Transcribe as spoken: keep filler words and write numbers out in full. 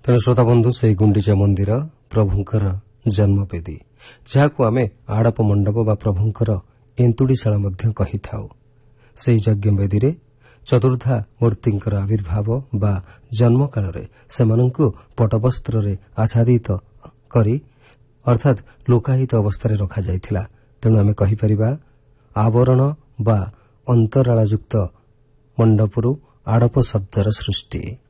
ତେଣୁ ଶ୍ରୋତାବନ୍ଧୁ ସେହି ଗୁଣ୍ଡିଚା ମନ୍ଦିର ପ୍ରଭୁଙ୍କର ଜନ୍ମବେଦୀ, ଯାହାକୁ ଆମେ ଆଡ଼ପ ମଣ୍ଡପ ବା ପ୍ରଭୁଙ୍କର ଏନ୍ତୁଡ଼ିଶାଳ ମଧ୍ୟ କହିଥାଉ। ସେହି ଯଜ୍ଞବେଦୀରେ ଚତୁର୍ଦ୍ଧା ମୂର୍ତ୍ତିଙ୍କର ଆବିର୍ଭାବ ବା ଜନ୍ମକାଳରେ ସେମାନଙ୍କୁ ପଟବସ୍ତ୍ରରେ ଆଚ୍ଛାଦିତ କରି ଅର୍ଥାତ୍ ଲୁକାୟିତ ଅବସ୍ଥାରେ ରଖାଯାଇଥିଲା। ତେଣୁ ଆମେ କହିପାରିବା ଆବରଣ ବା ଅନ୍ତରାଳଯୁକ୍ତ ମଣ୍ଡପରୁ ଆଡ଼ପ ଶବ୍ଦର ସୃଷ୍ଟି।